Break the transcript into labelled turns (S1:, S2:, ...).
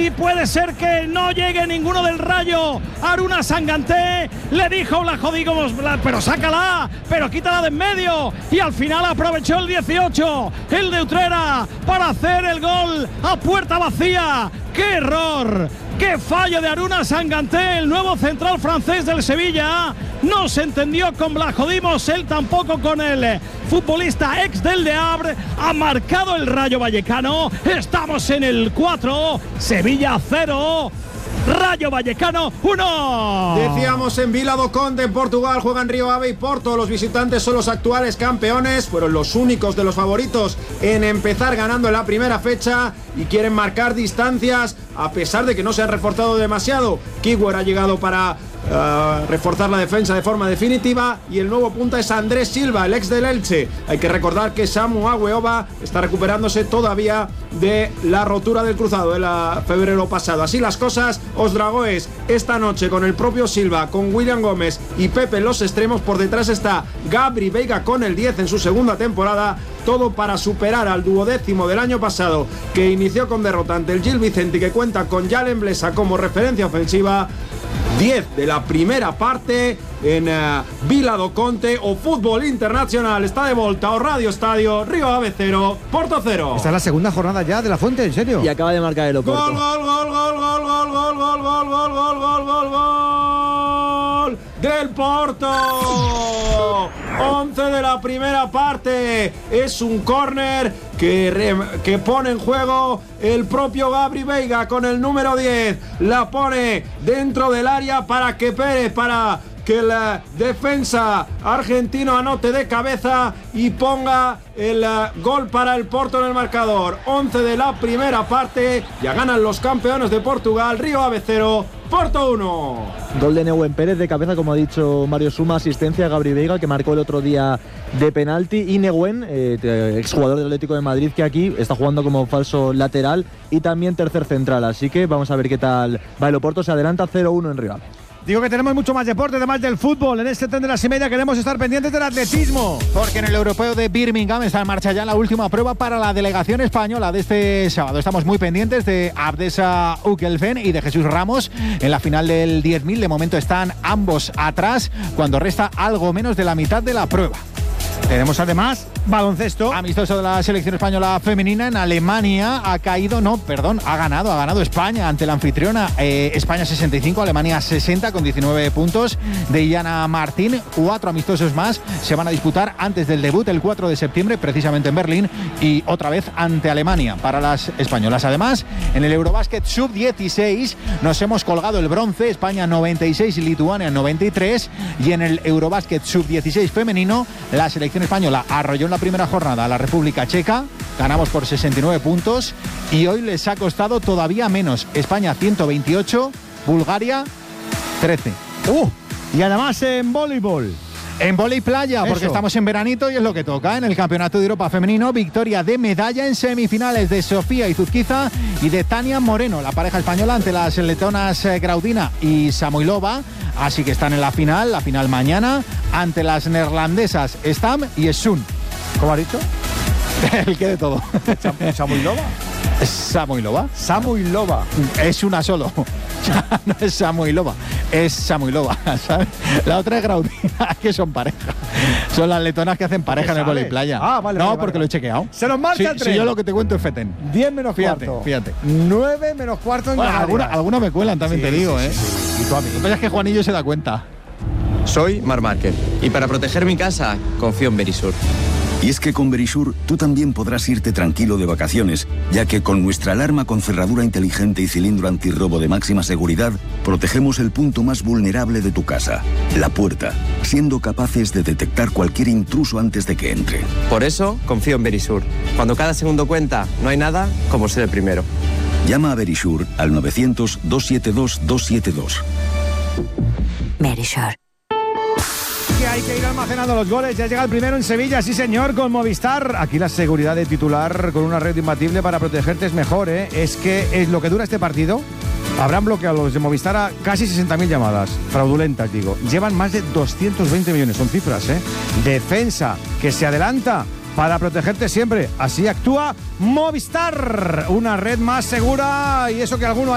S1: y puede ser que no llegue ninguno del Rayo. Aruna Sanganté le dijo Blajodimos, pero sácala, pero quítala de en medio, y al final aprovechó el 18, el de Utrera, para hacer el gol a puerta vacía. ¡Qué error! ¡Qué fallo de Aruna Sanganté, el nuevo central francés del Sevilla! No se entendió con Blajodimos, él tampoco con el futbolista ex del Le Havre. Ha marcado el Rayo Vallecano. Estamos en el 4, Sevilla 0. Rayo Vallecano 1.
S2: Decíamos en Vila do Conde, en Portugal, juegan Río Ave y Porto. Los visitantes son los actuales campeones, fueron los únicos de los favoritos en empezar ganando en la primera fecha y quieren marcar distancias a pesar de que no se han reforzado demasiado. Kiwer ha llegado para reforzar la defensa de forma definitiva y el nuevo punta es Andrés Silva, el ex del Elche. Hay que recordar que Samu Agueoba está recuperándose todavía de la rotura del cruzado de febrero pasado. Así las cosas, os Dragoes esta noche con el propio Silva, con William Gómez y Pepe en los extremos. Por detrás está Gabri Veiga con el 10 en su segunda temporada. Todo para superar al 12º del año pasado, que inició con derrota ante el Gil Vicente y que cuenta con Jalen Blesa como referencia ofensiva. 10 de la primera parte en Vila do Conde. O fútbol internacional está de volta o Radio Estadio. Río Ave 0, Porto 0.
S3: Esta es la segunda jornada ya de la Fuente, ¿en serio?
S4: Y acaba de marcar el Oporto.
S2: Gol, gol, gol, gol, gol, gol, gol, gol, gol, gol, gol, gol, gol, gol del Porto. 11 de la primera parte. Es un córner que pone en juego el propio Gabri Veiga con el número 10. La pone dentro del área para que Pérez, para que la defensa argentino anote de cabeza y ponga el gol para el Porto en el marcador. 11 de la primera parte. Ya ganan los campeones de Portugal. Río Ave 0, Porto 1.
S4: Gol de Nehuen Pérez de cabeza, como ha dicho Mario Suma. Asistencia a Gabri Veiga, que marcó el otro día de penalti. Y Nehuen, exjugador del Atlético de Madrid, que aquí está jugando como falso lateral y también tercer central. Así que vamos a ver qué tal va el Oporto. Se adelanta 0-1 en Río Ave.
S3: Digo que tenemos mucho más deporte, además del fútbol. En este tren de las y media queremos estar pendientes del atletismo.
S5: Porque en el europeo de Birmingham está en marcha ya la última prueba para la delegación española de este sábado. Estamos muy pendientes de Abdesa Ukelfen y de Jesús Ramos en la final del 10.000. De momento están ambos atrás cuando resta algo menos de la mitad de la prueba.
S3: Tenemos además baloncesto.
S5: Amistoso de la selección española femenina en Alemania. Ha ganado España ante la anfitriona. España 65, Alemania 60 con 19 puntos de Iana Martín. 4 amistosos más se van a disputar antes del debut el 4 de septiembre, precisamente en Berlín, y otra vez ante Alemania para las españolas. Además, en el Eurobásquet Sub-16 nos hemos colgado el bronce. España 96 y Lituania 93. Y en el Eurobásquet Sub-16 femenino, la selección española arrolló en la primera jornada a la República Checa, ganamos por 69 puntos y hoy les ha costado todavía menos. España 128, Bulgaria 13.
S3: Y además en voleibol.
S5: En vóley playa, porque
S3: Eso.
S5: estamos en veranito y es lo que toca. En el Campeonato de Europa Femenino, victoria de medalla en semifinales de Sofía Izuzquiza y de Tania Moreno, la pareja española, ante las letonas Graudina y Samoilova. Así que están en la final mañana, ante las neerlandesas Stam y Sun.
S3: ¿Cómo ha dicho?
S5: El que de todo.
S3: ¿Samoilova?
S5: Samoilova. Es una solo. No es Samoilova, es Samoilova, ¿sabes? La otra es Graudina, que son pareja. Son las letonas que hacen pareja en el vóley playa.
S3: Vale.
S5: Porque lo he chequeado.
S3: Se nos marcha el tren.
S5: Si yo lo que te cuento es Feten.
S3: 10 menos cuarto.
S5: Fíjate.
S3: 9 menos cuarto en Canarias.
S5: Algunos me cuelan, también te digo, ¿eh?
S3: Sí. ¿Y tú a mí?
S5: Lo que pasa es que Juanillo se da cuenta.
S6: Soy Marc Márquez y para proteger mi casa confío en Verisur.
S7: Y es que con Verisur tú también podrás irte tranquilo de vacaciones, ya que con nuestra alarma con cerradura inteligente y cilindro antirrobo de máxima seguridad, protegemos el punto más vulnerable de tu casa, la puerta, siendo capaces de detectar cualquier intruso antes de que entre.
S6: Por eso confío en Verisur. Cuando cada segundo cuenta, no hay nada como ser el primero.
S7: Llama a Verisur al 900-272-272.
S8: Verisur.
S3: Que hay que ir almacenando los goles. Ya llega el primero en Sevilla, sí señor, con Movistar. Aquí la seguridad de titular con una red imbatible para protegerte es mejor, ¿eh? Es que es lo que dura este partido. Habrán bloqueado los de Movistar a casi 60.000 llamadas fraudulentas, digo. Llevan más de 220 millones, son cifras, ¿eh? Defensa que se adelanta para protegerte siempre. Así actúa Movistar, una red más segura, y eso que alguno